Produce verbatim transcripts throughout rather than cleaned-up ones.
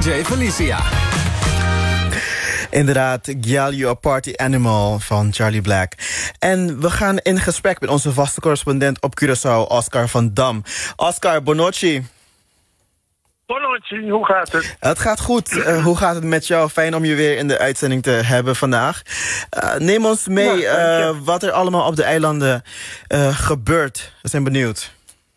D J Felicia. Inderdaad, Gyal You a Party Animal van Charlie Black. En we gaan in gesprek met onze vaste correspondent op Curaçao, Oscar van Dam. Oscar, Bonocci. Bonocci, hoe gaat het? Het gaat goed. Uh, hoe gaat het met jou? Fijn om je weer in de uitzending te hebben vandaag. Uh, neem ons mee ja, uh, wat er allemaal op de eilanden uh, gebeurt. We zijn benieuwd.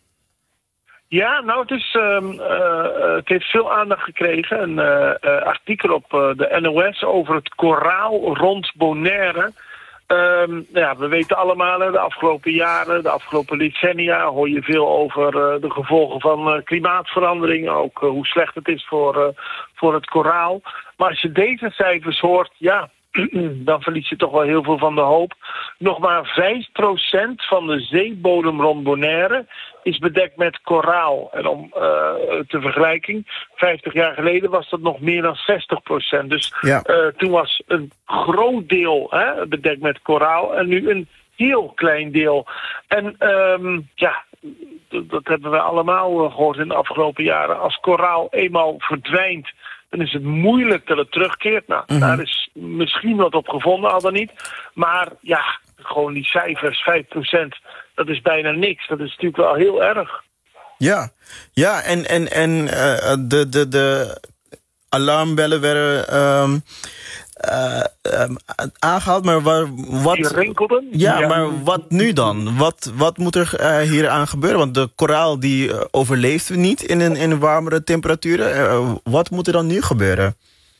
Ja, nou, het, is, uh, uh, het heeft veel aandacht gekregen. Een uh, uh, artikel op uh, de N O S over het koraal rond Bonaire. Um, ja, we weten allemaal, de afgelopen jaren, de afgelopen decennia hoor je veel over uh, de gevolgen van uh, klimaatverandering. Ook uh, hoe slecht het is voor, uh, voor het koraal. Maar als je deze cijfers hoort, ja, dan verlies je toch wel heel veel van de hoop. Nog maar vijf procent van de zeebodem rond Bonaire is bedekt met koraal. En om uh, te vergelijking, vijftig jaar geleden was dat nog meer dan zestig procent. Dus ja. uh, toen was een groot deel hè, bedekt met koraal en nu een heel klein deel. En um, ja, d- dat hebben we allemaal gehoord in de afgelopen jaren. Als koraal eenmaal verdwijnt, dan is het moeilijk dat het terugkeert. Nou, mm-hmm. Daar is misschien wat op gevonden, al dan niet. Maar ja, gewoon die cijfers, vijf procent, dat is bijna niks. Dat is natuurlijk wel heel erg. Ja, ja en, en, en uh, de, de, de alarmbellen werden um, uh, um, aangehaald. Maar waar, wat, die rinkelden? Ja, ja, maar wat nu dan? Wat, wat moet er uh, hier aan gebeuren? Want de koraal die uh, overleeft niet in, in, in warmere temperaturen. Uh, wat moet er dan nu gebeuren?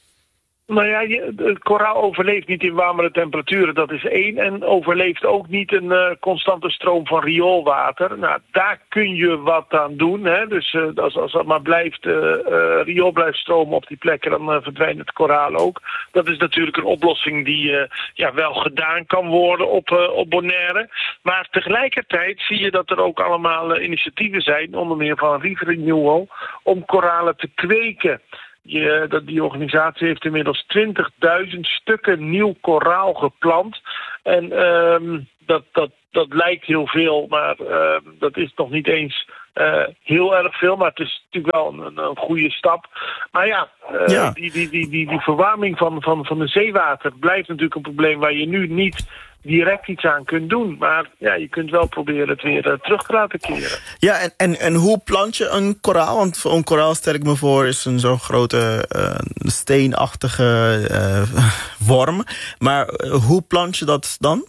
Nou ja, het koraal overleeft niet in warmere temperaturen, dat is één. En overleeft ook niet een uh, constante stroom van rioolwater. Nou, daar kun je wat aan doen. Hè? Dus uh, als, als dat maar blijft, uh, uh, riool blijft stromen op die plekken, dan uh, verdwijnt het koraal ook. Dat is natuurlijk een oplossing die uh, ja, wel gedaan kan worden op, uh, op Bonaire. Maar tegelijkertijd zie je dat er ook allemaal uh, initiatieven zijn, onder meer van Reef Renewal, om koralen te kweken. Je, dat, die organisatie heeft inmiddels twintigduizend stukken nieuw koraal geplant. En um, dat, dat, dat lijkt heel veel, maar uh, dat is nog niet eens uh, heel erg veel. Maar het is natuurlijk wel een, een goede stap. Maar ja, uh, ja. Die, die, die, die, die verwarming van, van, van de zeewater blijft natuurlijk een probleem waar je nu niet direct iets aan kunt doen. Maar ja, je kunt wel proberen het weer uh, terug te laten keren. Ja, en, en, en hoe plant je een koraal? Want een koraal, stel ik me voor, is een zo'n grote uh, steenachtige uh, worm. Maar uh, hoe plant je dat dan?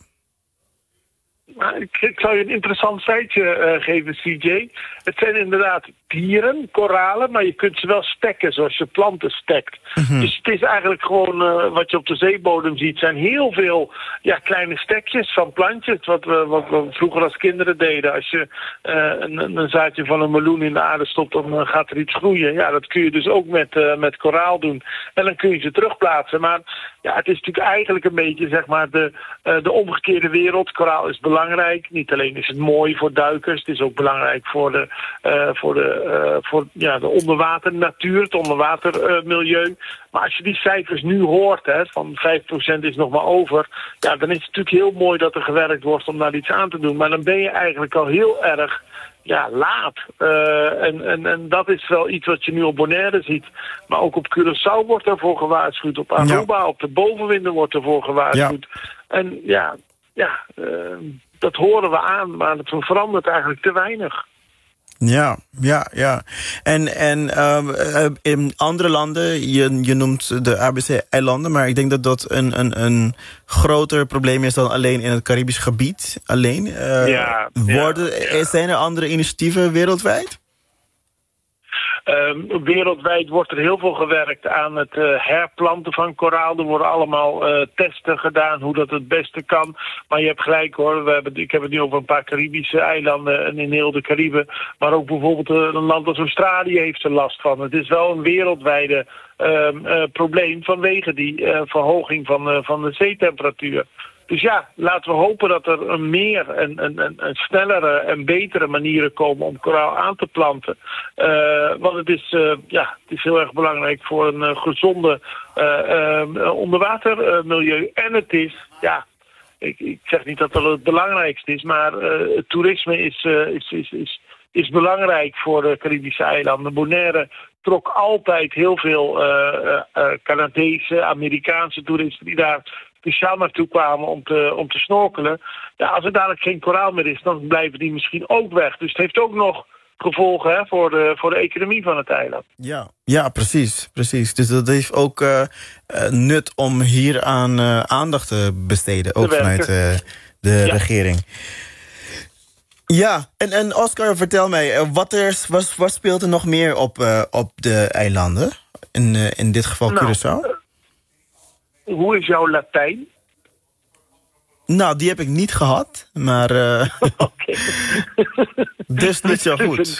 Nou, ik, ik zal je een interessant feitje uh, geven, C J. Het zijn inderdaad dieren, koralen, maar je kunt ze wel stekken zoals je planten stekt. Mm-hmm. Dus het is eigenlijk gewoon uh, wat je op de zeebodem ziet, zijn heel veel ja, kleine stekjes van plantjes. Wat we, wat we vroeger als kinderen deden. Als je uh, een, een zaadje van een meloen in de aarde stopt, dan uh, gaat er iets groeien. Ja, dat kun je dus ook met, uh, met koraal doen. En dan kun je ze terugplaatsen. Maar ja, het is natuurlijk eigenlijk een beetje zeg maar de, uh, de omgekeerde wereld. Koraal is belangrijk. Niet alleen is het mooi voor duikers, het is ook belangrijk voor de, uh, voor de Uh, voor ja, de onderwaternatuur, het onderwatermilieu. Uh, maar als je die cijfers nu hoort, hè, van vijf procent is nog maar over, ja, dan is het natuurlijk heel mooi dat er gewerkt wordt om daar iets aan te doen. Maar dan ben je eigenlijk al heel erg ja, laat. Uh, en, en, en dat is wel iets wat je nu op Bonaire ziet. Maar ook op Curaçao wordt ervoor gewaarschuwd. Op Aruba, ja. Op de bovenwinden wordt ervoor gewaarschuwd. Ja. En ja, ja uh, dat horen we aan, maar het verandert eigenlijk te weinig. Ja, ja, ja. En, en uh, in andere landen, je, je noemt de A B C-eilanden, maar ik denk dat dat een, een, een groter probleem is dan alleen in het Caribisch gebied. Alleen. Uh, ja, worden, ja, ja. Zijn er andere initiatieven wereldwijd? Um, wereldwijd wordt er heel veel gewerkt aan het uh, herplanten van koraal. Er worden allemaal uh, testen gedaan hoe dat het beste kan. Maar je hebt gelijk hoor, we hebben, ik heb het nu over een paar Caribische eilanden en in heel de Cariben. Maar ook bijvoorbeeld uh, een land als Australië heeft er last van. Het is wel een wereldwijde uh, uh, probleem vanwege die uh, verhoging van, uh, van de zeetemperatuur. Dus ja, laten we hopen dat er een meer en, en, en, en snellere en betere manieren komen om koraal aan te planten. Uh, want het is, uh, ja, het is heel erg belangrijk voor een uh, gezonde uh, uh, onderwatermilieu. En het is, ja, ik, ik zeg niet dat dat het belangrijkste is, maar uh, het toerisme is, uh, is, is, is, is belangrijk voor de Caribische eilanden. Bonaire trok altijd heel veel uh, uh, Canadese, Amerikaanse toeristen die daar speciaal naartoe kwamen om te, om te snorkelen. Ja, als er dadelijk geen koraal meer is, dan blijven die misschien ook weg. Dus het heeft ook nog gevolgen hè, voor, de, voor de economie van het eiland. Ja, ja precies, precies. Dus dat heeft ook uh, uh, nut om hier aan uh, aandacht te besteden, ook vanuit uh, de ja. regering. Ja, en, en Oscar, vertel mij, uh, wat, er, wat, wat speelt er nog meer op, uh, op de eilanden? In, uh, in dit geval nou, Curaçao? Uh, hoe is jouw Latijn? Nou, die heb ik niet gehad, maar uh, okay. dus niet zo goed.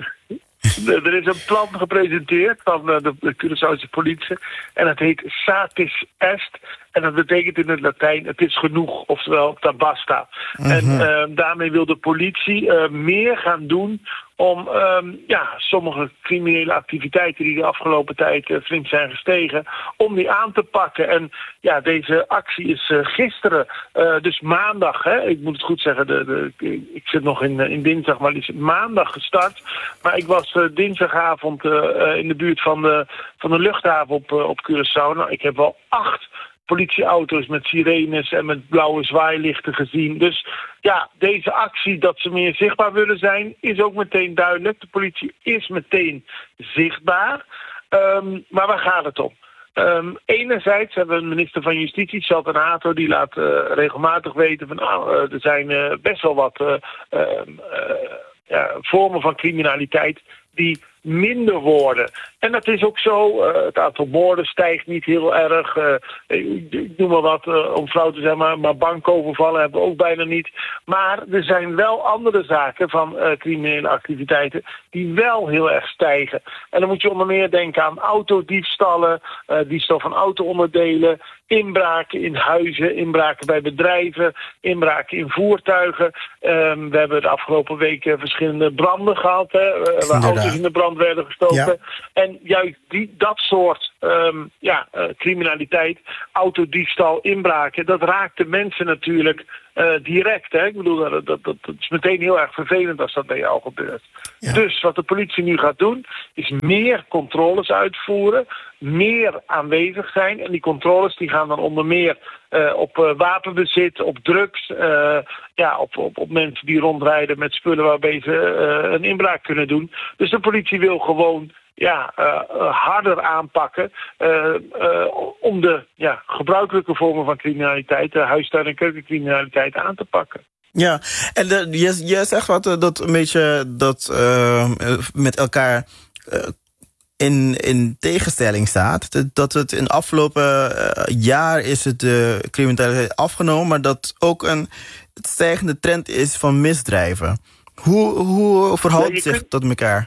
Er is een plan gepresenteerd van de, de Curaçaose politie en dat heet Satis Est. En dat betekent in het Latijn, het is genoeg, oftewel tabasta. Mm-hmm. En uh, daarmee wil de politie uh, meer gaan doen om um, ja, sommige criminele activiteiten die de afgelopen tijd uh, flink zijn gestegen, om die aan te pakken. En ja, deze actie is uh, gisteren, uh, dus maandag, hè, ik moet het goed zeggen, de, de, ik zit nog in, in dinsdag, maar die is maandag gestart. Maar ik was uh, dinsdagavond uh, uh, in de buurt van de, van de luchthaven op, uh, op Curaçao. Nou, ik heb wel acht politieauto's met sirenes en met blauwe zwaailichten gezien. Dus ja, deze actie dat ze meer zichtbaar willen zijn, is ook meteen duidelijk. De politie is meteen zichtbaar. Um, maar waar gaat het om? Um, enerzijds hebben we een minister van Justitie, Shelton Hato, die laat uh, regelmatig weten van nou, uh, er zijn uh, best wel wat uh, uh, uh, ja, vormen van criminaliteit die minder worden. En dat is ook zo. Uh, het aantal moorden stijgt niet heel erg. Uh, ik, ik noem maar wat, uh, om flauw te zeggen, maar, maar bankovervallen hebben we ook bijna niet. Maar er zijn wel andere zaken van uh, criminele activiteiten die wel heel erg stijgen. En dan moet je onder meer denken aan autodiefstallen, uh, diefstal van auto-onderdelen, inbraken in huizen, inbraken bij bedrijven, inbraken in voertuigen. Um, we hebben de afgelopen weken verschillende branden gehad, hè, uh, waar auto's in de brand werden gestoken. Ja. En juist die, dat soort um, ja, uh, criminaliteit, autodiefstal, inbraken, dat raakt de mensen natuurlijk uh, direct. Hè? Ik bedoel, dat, dat, dat, dat is meteen heel erg vervelend als dat bij jou gebeurt. Ja. Dus wat de politie nu gaat doen, is meer controles uitvoeren, meer aanwezig zijn. En die controles die gaan dan onder meer uh, op uh, wapenbezit, op drugs, uh, ja, op, op, op mensen die rondrijden met spullen waarbij ze uh, een inbraak kunnen doen. Dus de politie wil gewoon ja, uh, uh, harder aanpakken uh, uh, om de ja, gebruikelijke vormen van criminaliteit, de huistuin- en keukencriminaliteit aan te pakken. Ja, en de, je, je zegt wat uh, dat een beetje dat uh, met elkaar uh, in, in tegenstelling staat. Dat het in de afgelopen uh, jaar is het de criminaliteit afgenomen, maar dat ook een stijgende trend is van misdrijven. Hoe, hoe verhoudt het ja, zich kunt, tot elkaar?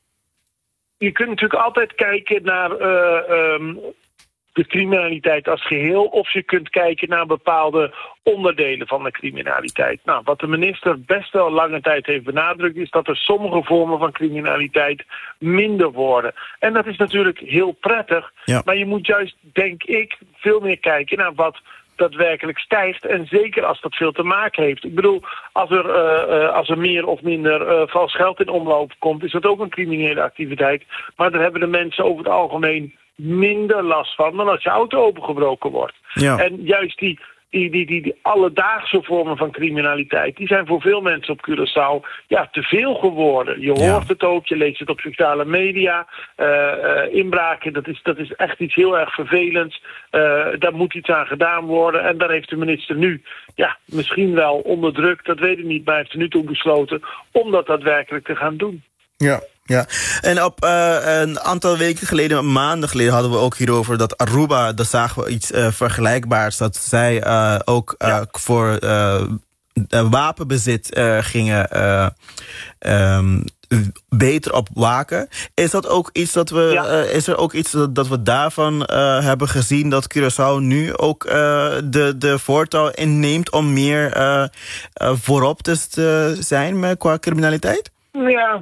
Je kunt natuurlijk altijd kijken naar uh, um, de criminaliteit als geheel, of je kunt kijken naar bepaalde onderdelen van de criminaliteit. Nou, wat de minister best wel lange tijd heeft benadrukt, is dat er sommige vormen van criminaliteit minder worden. En dat is natuurlijk heel prettig, ja. Maar je moet juist, denk ik, veel meer kijken naar wat daadwerkelijk stijgt. En zeker als dat veel te maken heeft. Ik bedoel, als er, uh, uh, als er meer of minder uh, vals geld in omloop komt, is dat ook een criminele activiteit. Maar daar hebben de mensen over het algemeen minder last van dan als je auto opengebroken wordt. Ja. En juist die, die, die, die, die alledaagse vormen van criminaliteit, die zijn voor veel mensen op Curaçao ja, te veel geworden. Je hoort ja. het ook, je leest het op sociale media. Uh, uh, inbraken, dat is, dat is echt iets heel erg vervelends. Uh, daar moet iets aan gedaan worden. En daar heeft de minister nu ja, misschien wel onder druk, dat weet ik niet, maar hij heeft er nu toe besloten om dat daadwerkelijk te gaan doen. Ja. Ja, en op uh, een aantal weken geleden, maanden geleden, hadden we ook hierover dat Aruba, daar zagen we iets uh, vergelijkbaars, dat zij uh, ook uh, ja. voor uh, wapenbezit uh, gingen uh, um, beter op waken. Is dat ook iets dat we, ja. uh, is er ook iets dat, dat we daarvan uh, hebben gezien, dat Curaçao nu ook uh, de, de voortouw inneemt om meer uh, uh, voorop te zijn met, qua criminaliteit? Ja.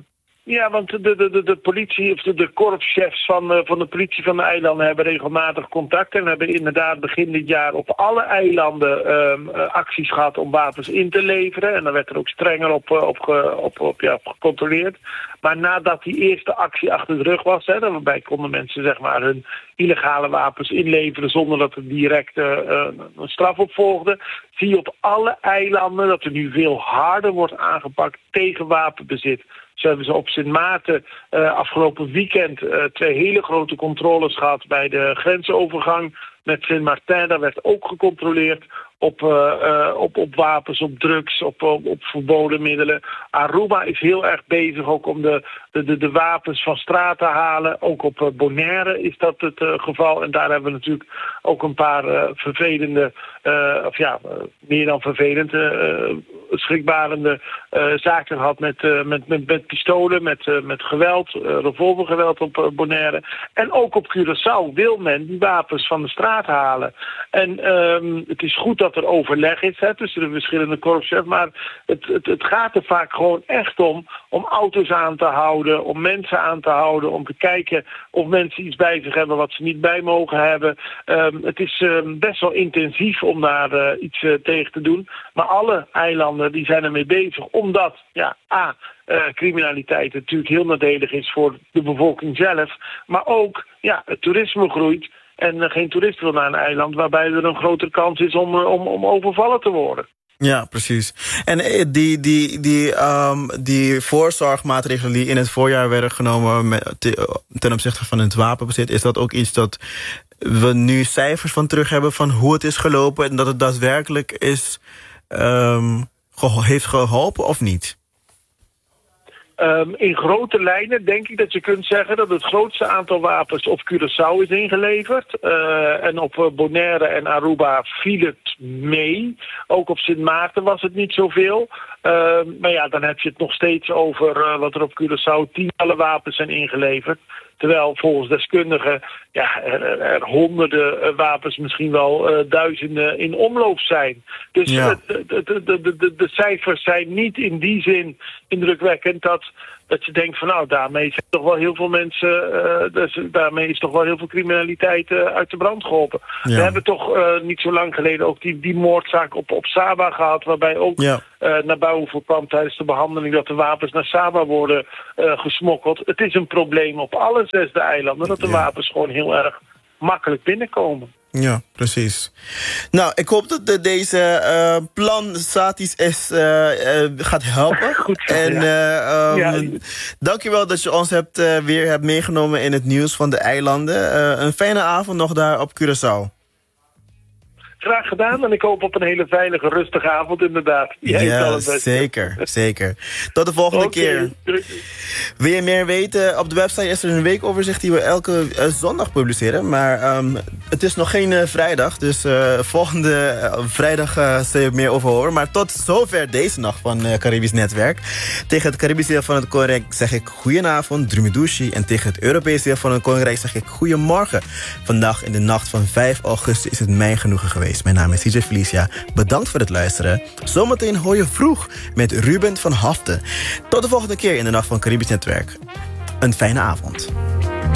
Ja, want de, de, de, de politie, of de, de korpschefs van, uh, van de politie van de eilanden hebben regelmatig contact. En hebben inderdaad begin dit jaar op alle eilanden um, uh, acties gehad om wapens in te leveren. En daar werd er ook strenger op, uh, op, ge, op, op, ja, op gecontroleerd. Maar nadat die eerste actie achter de rug was, hè, waarbij konden mensen zeg maar hun illegale wapens inleveren zonder dat er direct uh, een straf op volgde, zie je op alle eilanden dat er nu veel harder wordt aangepakt tegen wapenbezit. Zo hebben ze op Sint Maarten uh, afgelopen weekend uh, twee hele grote controles gehad bij de grensovergang met Sint Maarten. Daar werd ook gecontroleerd op, uh, uh, op, op wapens, op drugs, op, op, op verboden middelen. Aruba is heel erg bezig ook om de, de, de, de wapens van straat te halen. Ook op uh, Bonaire is dat het uh, geval. En daar hebben we natuurlijk ook een paar uh, vervelende, uh, of ja, uh, meer dan vervelend, uh, schrikbarende uh, zaken gehad met, uh, met, met, met pistolen, met, uh, met geweld, uh, revolvergeweld op uh, Bonaire. En ook op Curaçao wil men die wapens van de straat halen. En um, het is goed dat er overleg is hè, tussen de verschillende korpschefs, maar het, het, het gaat er vaak gewoon echt om om auto's aan te houden, om mensen aan te houden, om te kijken of mensen iets bij zich hebben wat ze niet bij mogen hebben. Um, het is um, best wel intensief om daar uh, iets uh, tegen te doen, maar alle eilanden die zijn ermee bezig, omdat ja, a, uh, criminaliteit natuurlijk heel nadelig is voor de bevolking zelf, maar ook ja, het toerisme groeit. En uh, geen toerist wil naar een eiland waarbij er een grotere kans is om, uh, om, om overvallen te worden. Ja, precies. En die, die, die, um, die voorzorgmaatregelen die in het voorjaar werden genomen met, te, ten opzichte van het wapenbezit, is dat ook iets dat we nu cijfers van terug hebben van hoe het is gelopen en dat het daadwerkelijk is, um, ge- heeft geholpen of niet? Um, in grote lijnen denk ik dat je kunt zeggen dat het grootste aantal wapens op Curaçao is ingeleverd. Uh, en op uh, Bonaire en Aruba viel het mee. Ook op Sint Maarten was het niet zoveel. Uh, maar ja, dan heb je het nog steeds over uh, wat er op Curaçao tientallen wapens zijn ingeleverd. Terwijl volgens deskundigen ja, er, er honderden uh, wapens, misschien wel uh, duizenden in omloop zijn. Dus ja. de, de, de, de, de, de cijfers zijn niet in die zin indrukwekkend dat, dat je denkt van nou, daarmee zijn toch wel heel veel mensen, uh, dus, daarmee is toch wel heel veel criminaliteit uh, uit de brand geholpen. Ja. We hebben toch uh, niet zo lang geleden ook die, die moordzaak op, op Saba gehad, waarbij ook ja. uh, naar boven kwam tijdens de behandeling dat de wapens naar Saba worden uh, gesmokkeld. Het is een probleem op alle zesde eilanden dat de ja. wapens gewoon heel erg makkelijk binnenkomen. Ja, precies. Nou, ik hoop dat de, deze uh, plan Satis is, uh, uh, gaat helpen. Goed zo, en ja. uh, um, ja. dankjewel dat je ons hebt, uh, weer hebt meegenomen in het nieuws van de eilanden. Uh, een fijne avond nog daar op Curaçao. Graag gedaan en ik hoop op een hele veilige, rustige avond inderdaad. Jij ja, zeker, zeker. Tot de volgende okay. keer. Wil je meer weten? Op de website is er een weekoverzicht die we elke uh, zondag publiceren. Maar um, het is nog geen uh, vrijdag, dus uh, volgende uh, vrijdag uh, zul je meer over horen. Maar tot zover deze nacht van uh, Caribisch Netwerk. Tegen het Caribisch deel van het Koninkrijk zeg ik goedenavond, Drumidushi. En tegen het Europese deel van het Koninkrijk zeg ik goedemorgen. Vandaag in de nacht van vijf augustus is het mij genoegen geweest. Mijn naam is D J Felicia. Bedankt voor het luisteren. Zometeen hoor je vroeg met Ruben van Haften. Tot de volgende keer in de nacht van Caribisch Netwerk. Een fijne avond.